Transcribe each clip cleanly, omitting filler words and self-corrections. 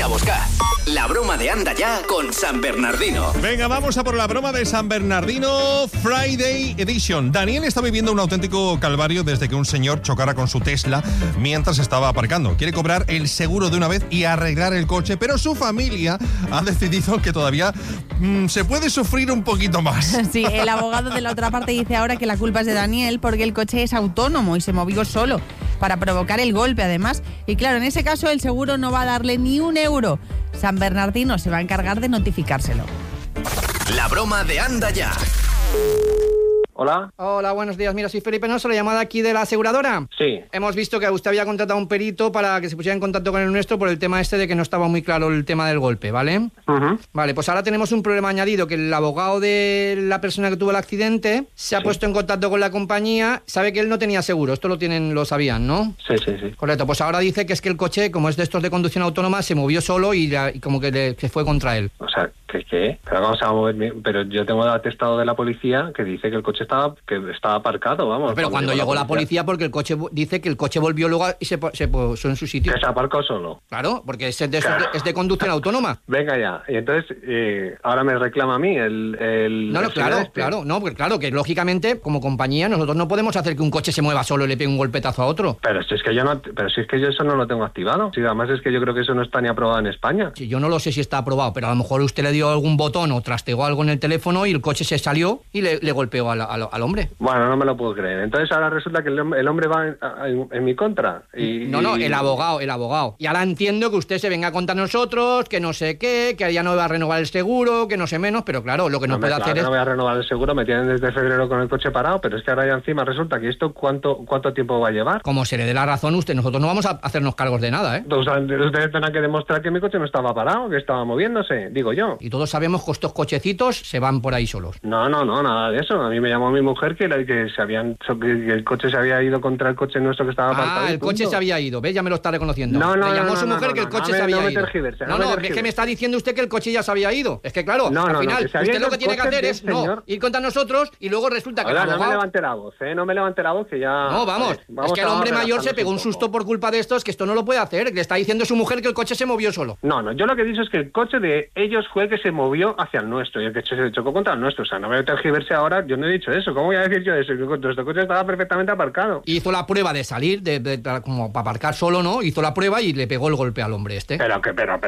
a buscar. La broma de Anda Ya con San Bernardino. Venga, vamos a por la broma de San Bernardino Friday Edition. Daniel está viviendo un auténtico calvario desde que un señor chocara con su Tesla mientras estaba aparcando. Quiere cobrar el seguro de una vez y arreglar el coche, pero su familia ha decidido que todavía se puede sufrir un poquito más. Sí, el abogado de la otra parte dice ahora que la culpa es de Daniel porque el coche es autónomo y se movió solo para provocar el golpe, además. Y claro, en ese caso el seguro no va a darle ni un euro. San Bernardino se va a encargar de notificárselo. La broma de Anda Ya. Hola. Hola, buenos días. Mira, soy Felipe Noso, la llamada aquí de la aseguradora. Sí. Hemos visto que usted había contratado a un perito para que se pusiera en contacto con el nuestro por el tema este de que no estaba muy claro el tema del golpe, ¿vale? Uh-huh. Vale, pues ahora tenemos un problema añadido, que el abogado de la persona que tuvo el accidente se ha puesto en contacto con la compañía, sabe que él no tenía seguro, esto lo sabían, ¿no? Sí. Correcto, pues ahora dice que es que el coche, como es de estos de conducción autónoma, se movió solo y como que se fue contra él. O sea, ¿qué? Pero vamos a moverme. Pero yo tengo el atestado de la policía que dice que el coche estaba aparcado, vamos. Pero cuando llegó la policía, porque el coche dice que el coche volvió luego y se puso en su sitio. Que se aparcó solo. Claro, porque es de conducción autónoma. Venga ya. Y entonces, ahora me reclama a mí el No, claro. No, porque claro, que lógicamente, como compañía, nosotros no podemos hacer que un coche se mueva solo y le pegue un golpetazo a otro. Pero si es que yo eso no lo tengo activado. Sí, además es que yo creo que eso no está ni aprobado en España. Sí, yo no lo sé si está aprobado, pero a lo mejor usted le dio algún botón o trastegó algo en el teléfono y el coche se salió y le golpeó al hombre. Bueno, no me lo puedo creer. Entonces ahora resulta que el hombre va en mi contra. No, el abogado. Y ahora entiendo que usted se venga a contar a nosotros, que no sé qué, que ya no va a renovar el seguro, que no sé menos, pero claro, lo que no puede hacer es... No voy a renovar el seguro, me tienen desde febrero con el coche parado, pero es que ahora ya encima resulta que esto ¿cuánto tiempo va a llevar? Como se le dé la razón usted, nosotros no vamos a hacernos cargos de nada, ¿eh? Ustedes tendrán que demostrar que mi coche no estaba parado, que estaba moviéndose, digo yo. Y todos sabemos que estos cochecitos se van por ahí solos. No, nada de eso. A mí me llamó mi mujer que el coche se había ido contra el coche nuestro que estaba aparcado. El coche se había ido, ¿ves? Ya me lo está reconociendo. No, Le llamó su mujer que el coche se había ido. Es que me está diciendo usted que el coche ya se había ido. Es que claro, al final, usted lo que tiene que hacer es ir contra nosotros y luego resulta que... No me levante la voz, no me levante la voz que ya... No, vamos es que el hombre mayor se pegó un susto por culpa de esto, es que esto no lo puede hacer. Le está diciendo su mujer que el coche se movió solo. No, yo lo que he dicho es que el coche de ellos fue el que se movió hacia el nuestro y el que se chocó contra el nuestro. O sea, no me tergiverse ahora, yo no he dicho eso. ¿Cómo voy a decir yo eso? Nuestro coche estaba perfectamente aparcado. Hizo la prueba de salir, como para aparcar solo, ¿no? Hizo la prueba y le pegó el golpe al hombre este. Pero,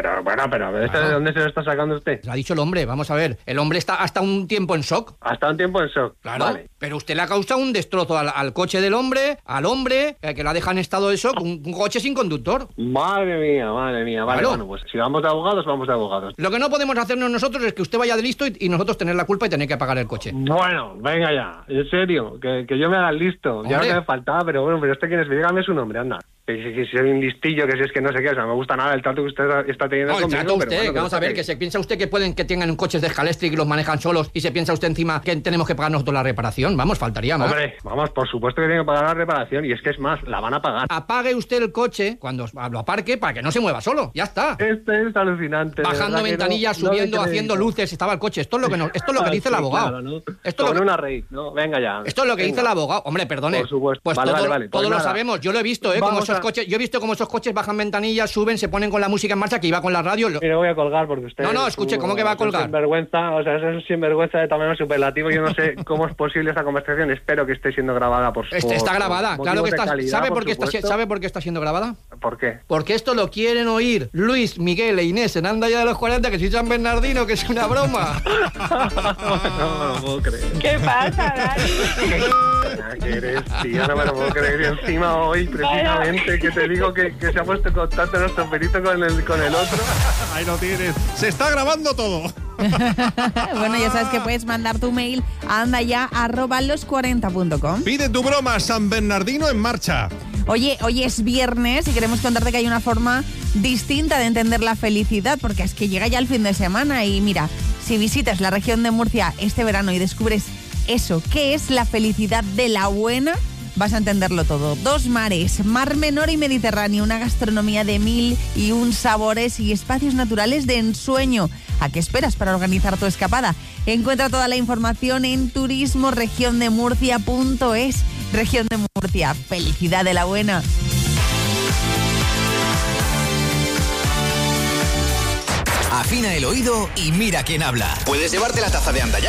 ¿de dónde se lo está sacando usted? Lo ha dicho el hombre, vamos a ver. El hombre está hasta un tiempo en shock. Hasta un tiempo en shock. Claro, vale. Pero usted le ha causado un destrozo al coche del hombre, al hombre, que lo ha dejado en estado de shock, un coche sin conductor. Madre mía. Vale, claro. Bueno, pues si vamos de abogados, vamos de abogados. Lo que no podemos hacernos nosotros es que usted vaya de listo y nosotros tener la culpa y tener que pagar el coche. Bueno, venga ya, en serio, que yo me haga listo. Hombre. Ya no me faltaba, pero bueno, pero ¿quién es? Dígame su nombre, anda. Que si soy un listillo, que si es que no sé qué, o sea, no me gusta nada el trato que usted está teniendo conmigo. El trato usted, pero bueno, vamos a ver, que se piensa usted que tengan coches de Scalextric y los manejan solos y se piensa usted encima que tenemos que pagar nosotros la reparación. Vamos, faltaría más. Hombre, vamos, por supuesto que tiene que pagar la reparación y es que es más, la van a pagar. Apague usted el coche cuando lo aparque para que no se mueva solo, ya está. Esto es alucinante. Bajando ventanillas, subiendo, haciendo luces, estaba el coche. Esto es lo que dice el abogado. Claro, ¿no? Esto Con una raíz, ¿no? Venga ya. Esto es lo que dice el abogado. Hombre, perdone. Por supuesto. Pues vale. todos Pues lo sabemos. Yo lo he visto, como esos coches. Yo he visto como esos coches bajan ventanillas, suben, se ponen con la música en marcha, que iba con la radio. Mire, voy a colgar porque usted... No, escuche, ¿cómo que va a colgar? Sinvergüenza, o sea, eso es sinvergüenza de tamaño superlativo. Yo no sé cómo es posible esta conversación. Espero que esté siendo grabada por... Está grabada, claro que está. Calidad, ¿Sabe por qué está siendo grabada? ¿Por qué? Porque esto lo quieren oír Luis, Miguel e Inés en Anda Ya de los 40, que soy San Bernardino, que es una broma. No me lo puedo creer. ¿Qué pasa, Dani? ¿Qué eres, tío? No me lo puedo creer. Y encima hoy, precisamente, que te digo que se ha puesto en contacto nuestro perito con el otro. Ahí lo tienes. Se está grabando todo. Bueno, ya sabes que puedes mandar tu mail a andaya@los40.com. Pide tu broma, San Bernardino en marcha. Oye, hoy es viernes y queremos contarte que hay una forma distinta de entender la felicidad, porque es que llega ya el fin de semana y mira, si visitas la región de Murcia este verano y descubres eso, ¿qué es la felicidad de la buena? Vas a entenderlo todo. 2 mares, Mar Menor y Mediterráneo, una gastronomía de 1001 sabores y espacios naturales de ensueño. ¿A qué esperas para organizar tu escapada? Encuentra toda la información en turismoregiondemurcia.es. Región de Murcia, felicidad de la buena. Afina el oído y mira quién habla. Puedes llevarte la taza de Anda Ya